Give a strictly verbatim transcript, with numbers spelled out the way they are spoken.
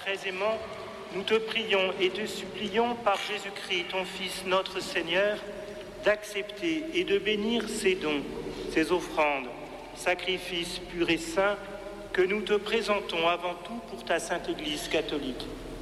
très aimant, nous te prions et te supplions par Jésus-Christ, ton Fils, notre Seigneur, d'accepter et de bénir ces dons, ces offrandes, sacrifices purs et saints que nous te présentons avant tout pour ta Sainte Église catholique.